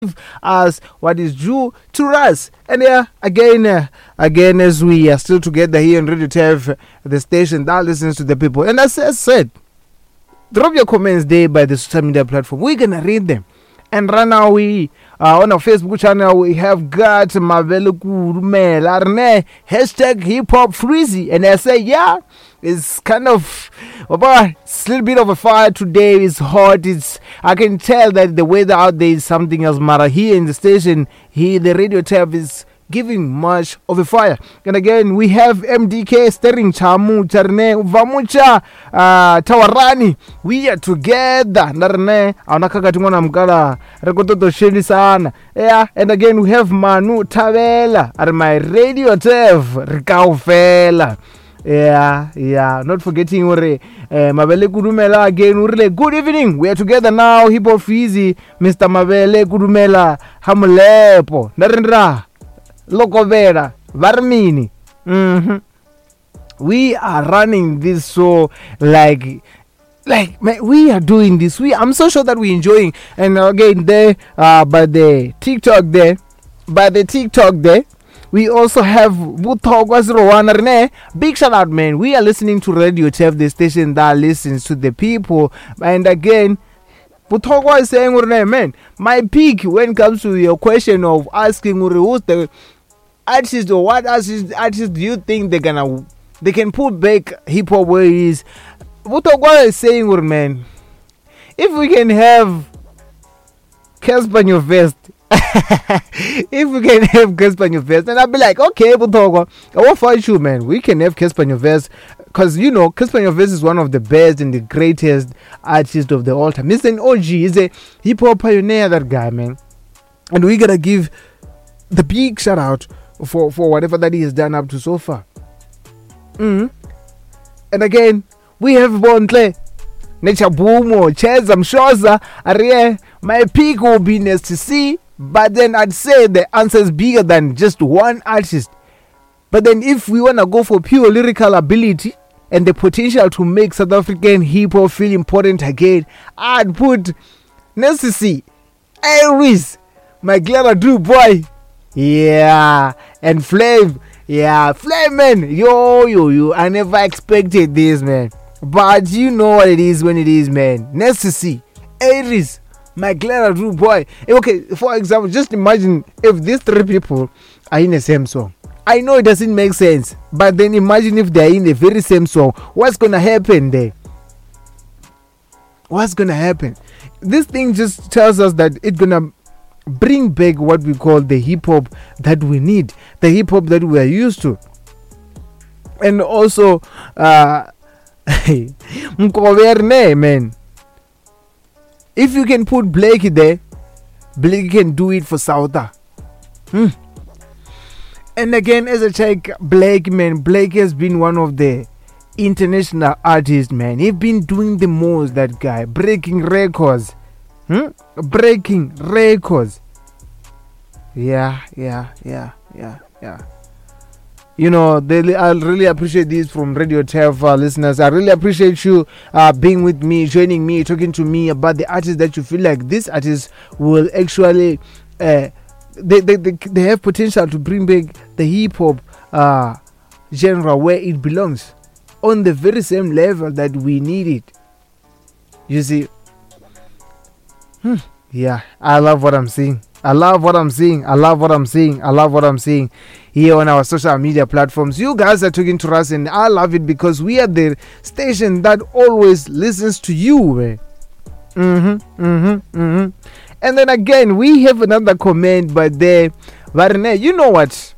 us what is due to us. And again, as we are still together here on Radio TEV, the station that listens to the people. And as I said, drop your comments there by the social media platform. We're gonna read them. And right now we on our Facebook channel we have got Mavele Kurumela hashtag hip hop freezy. And I say it's kind of it's a little bit of a fire today. It's hot. I can tell that the weather out there is something else. Mara here in the station, here the Radio TEV is giving much of a fire. And again, we have MDK Sterling Chamu Charne Vamucha Tawarani. We are together. Narne Anakakatumana Mkala Rekoto Shelisana. Yeah, and again we have Manu Tavela at my Radio TEV Rikaufela. Yeah. Not forgetting Mavele Kudumela again. Good evening. We are together now. Hip Hop Freezy, Mr. Mavele Kudumela Hamulepo Narendra Lokovera Varmini. We are running this show like man, we are doing this. I'm so sure that we're enjoying. And again there by the TikTok there. We also have Butogwa 01. Big shout out, man. We are listening to Radio TEV, the station that listens to the people. And again, Butogwa is saying, man, my peak when it comes to your question of asking who's the artist or what artist do you think they can put back hip hop where it is. Butogwa is saying, man, if we can have Casper in your vest, if we can have Casper in your vest, and I'll be like, okay, Butogwa, I won't fight you, man. We can have Casper in your vest, because Casper in your vest is one of the best and the greatest artists of the all time. Mr. OG is a hip hop pioneer, that guy, man. And we gotta give the big shout out for whatever that he has done up to so far. And again, we have Bontle, Nature Boomo, Cheza Mshoza, Arie. My peak will be next to see, but then I'd say the answer is bigger than just one artist. But then if we want to go for pure lyrical ability and the potential to make South African hip hop feel important again, I'd put Nessie, Aries, my Clara Drew boy, and Flav, Flav, man, yo, I never expected this, man. But you know what it is when it is, man. Nessie, Aries, my Clara Drew boy. Okay, for example, just imagine if these three people are in the same song. I know it doesn't make sense, but then imagine if they are in the very same song. What's gonna happen there? What's gonna happen? This thing just tells us that it's gonna bring back what we call the hip hop that we need, the hip hop that we are used to. And also Mkoverne, man. If you can put Blake there, Blake can do it for Sauta. And again, as I check Blake, man, Blake has been one of the international artists, man. He's been doing the most, that guy, breaking records. Breaking records. Yeah. I really appreciate this from Radio TEV listeners. I really appreciate you being with me, joining me, talking to me about the artists that you feel like this artist will actually they have potential to bring back the hip hop genre where it belongs, on the very same level that we need it. You see, I love what I'm seeing. I love what I'm seeing here on our social media platforms. You guys are talking to us, and I love it because we are the station that always listens to you. And then again, we have another comment by there. Varne, you know what?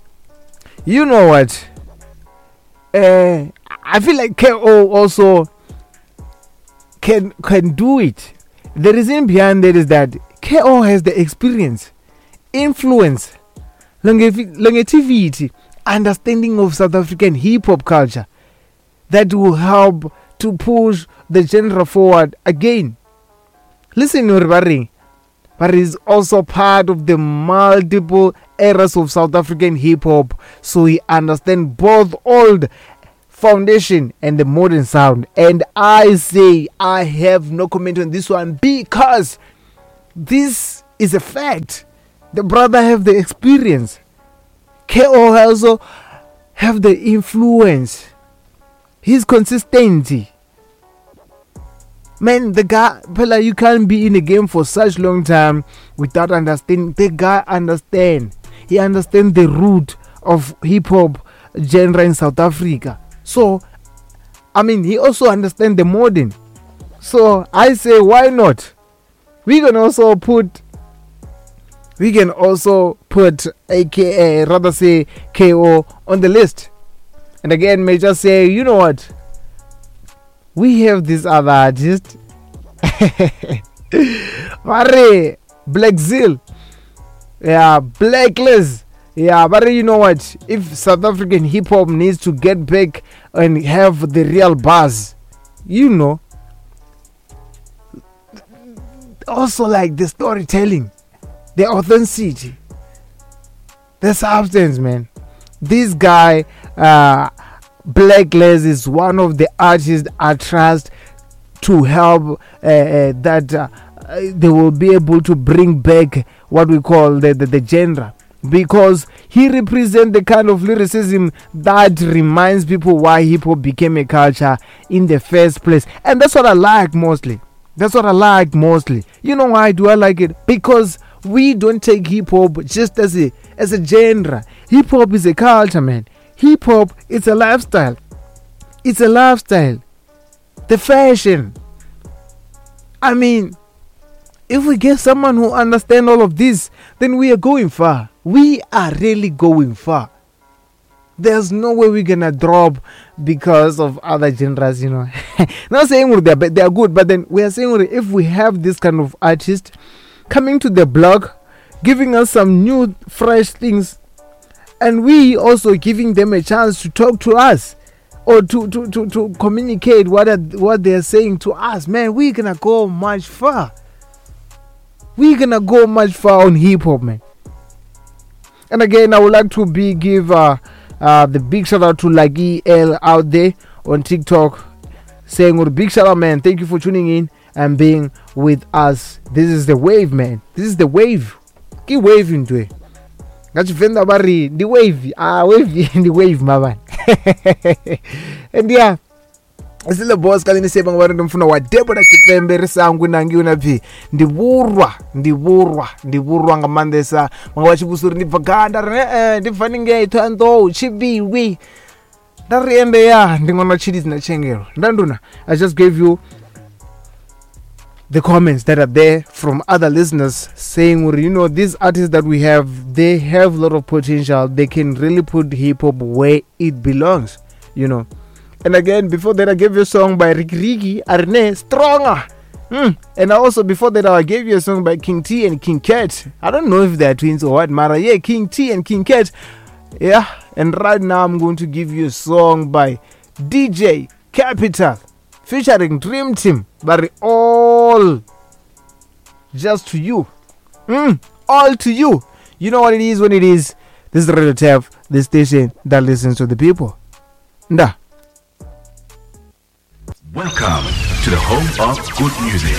I feel like KO also can do it. The reason behind that is that KO has the experience, influence, longevity, understanding of South African hip hop culture that will help to push the genre forward again. Listen, Uribari, but is also part of the multiple eras of South African hip hop, so he understands both old foundation and the modern sound. And I say I have no comment on this one because this It's a fact. The brother have the experience. KO also have the influence. His consistency. Man, the guy, Pella, you can't be in a game for such long time without understanding. The guy understand. He understands the root of hip hop genre in South Africa. So, I mean, he also understands the modern. So I say, why not? We can also put AKA, rather say KO on the list. And again, may just say, you know what? We have this other artist, Mare, Black Zeal, yeah, Blacklist, yeah, but you know what? If South African hip hop needs to get back and have the real buzz, you know, also like the storytelling, the authenticity, the substance, man. This guy, Blacklist, is one of the artists I trust to help that they will be able to bring back what we call the genre, because he represents the kind of lyricism that reminds people why hip hop became a culture in the first place. And that's what I like mostly. You know why do I like it? Because we don't take hip hop just as a genre. Hip hop is a culture, man. Hip hop is a lifestyle. It's a lifestyle. The fashion. I mean, if we get someone who understands all of this, then we are going far. We are really going far. There's no way we're gonna drop because of other genres, you know. Not saying they are good, but then we are saying if we have this kind of artist coming to the blog, giving us some new, fresh things, and we also giving them a chance to talk to us or to communicate what they are saying to us, man, we're gonna go much far. We're gonna go much far on hip hop, man. And again, I would like to give the big shout out to Lagi L out there on TikTok, saying with a big shout out, man. Thank you for tuning in and being with us. This is the wave, man. This is the wave. Keep waving to it. The wave. Wave in the wave, my man. And yeah, Asile boss kalini seba ngwari ndimfuna wa Deborah Kipembe risangu nangi unapi ndiburwa ngamandesa mwachi busuri ndipaganda ndifaninge ithando chibiwi ndariende ya ndingona chidis na chengero ndanduna. I just gave you the comments that are there from other listeners saying, you know, these artists that we have, they have a lot of potential. They can really put hip hop where it belongs, you know. And again, before that, I gave you a song by Ricky Arne, Stronger. And also before that, I gave you a song by King T and King Cat. I don't know if they're twins or what, Mara. Yeah, King T and King Cat. Yeah, and right now I'm going to give you a song by DJ Capital featuring Dream Team, but all just to you. All to you. You know what it is when it is. This is Radio Tap, the station that listens to the people. Nda. Welcome to the home of good music.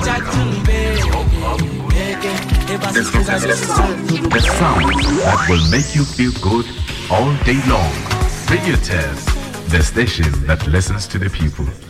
The sound that will make you feel good all day long. Radio Tap, the station that listens to the people.